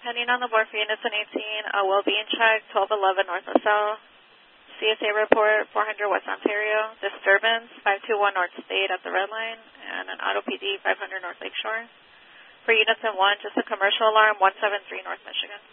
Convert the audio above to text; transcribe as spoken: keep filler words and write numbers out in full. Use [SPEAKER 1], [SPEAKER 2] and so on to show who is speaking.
[SPEAKER 1] Pending on the board for units in eighteen, uh, will be in check, twelve eleven North LaSalle. C S A report, four hundred West Ontario. Disturbance, five two one North State at the red line, and an auto P D, five hundred North Lakeshore. For units in one, just a commercial alarm, one seven three North Michigan.